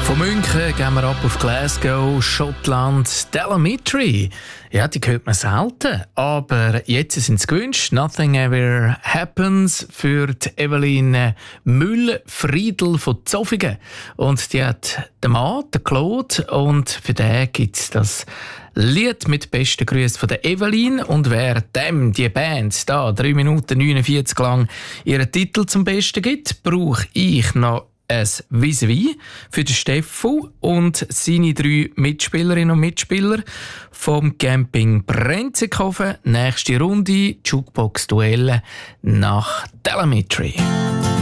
Von München gehen wir ab auf Glasgow, Schottland. Telemetry, ja, die hört man selten. Aber jetzt sind sie gewünscht. Nothing Ever Happens für die Evelyn Müll-Friedl von Zofingen. Und die hat den Mann, den Claude. Und für den gibt es das Lied mit besten Grüßen von der Evelyn. Und wer dem, die Band, da 3 Minuten 49 lang ihren Titel zum Besten gibt, brauche ich noch ein Vis-à-vis für den Steffo und seine 3 Mitspielerinnen und Mitspieler vom Camping Brenzikofen. Nächste Runde Jukebox-Duelle nach Telemetry.